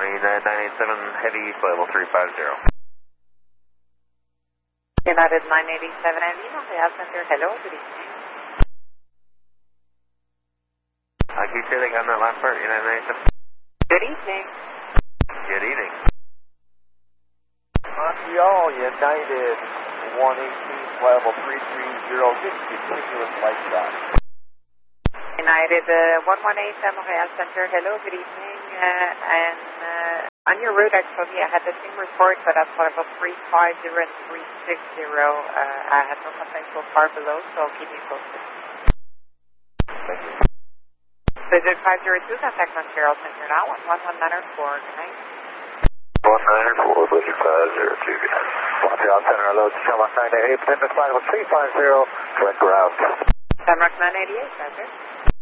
United 987 Heavy, flight level 350. United 987 Heavy, Montreal Center, hello, good evening. Can you say that on that last part, United 987? Good evening. Good evening. Montreal, United 118, flight level 330, just continuous light shot. United 118 Montreal Center, hello, good evening. On your route, actually, I had the same report, but at level 350 and 360, I had no contact so far below, so I'll keep you posted. Thank you. Visit 502, contact Montreal Center now, 1194, good night. 194, Blizzard 502, good night. Montreal Center, hello, Shamrock 988, Pacific flight level 350, direct ground. Shamrock 988, Roger.